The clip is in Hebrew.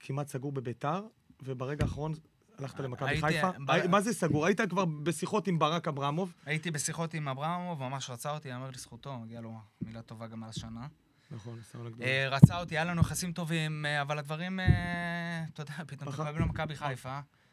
כמעט סגור בביתר, וברגע האחרון הלכת למכבי חיפה. מה זה סגור? היית כבר בשיחות עם ברק אברמוב? הייתי בשיחות עם אברמוב, ממש רצה אותי, אמר לזכותו, מגיע לו מילה טובה גם על השנה. נכון, רצה אותי, היה לנו יחסים טובים, אבל הדברים, אתה יודע, פתאום אתה קוראים לו מכבי חיפה.